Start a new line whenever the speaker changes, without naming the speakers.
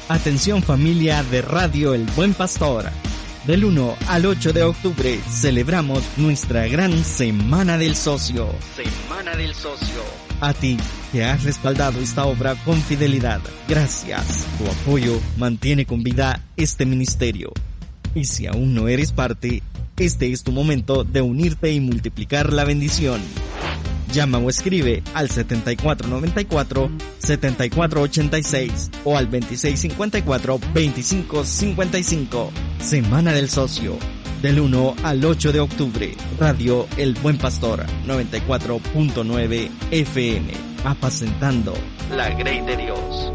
Atención familia de Radio El Buen Pastor. Del 1 al 8 de octubre celebramos nuestra gran Semana del Socio. Semana del Socio. A ti que has respaldado esta obra con fidelidad, gracias. Tu apoyo mantiene con vida este ministerio. Y si aún no eres parte, este es tu momento de unirte y multiplicar la bendición. Llama o escribe al 7494-7486 o al 2654-2555. Semana del Socio, del 1 al 8 de octubre. Radio El Buen Pastor, 94.9 FM. Apacentando la grey de Dios.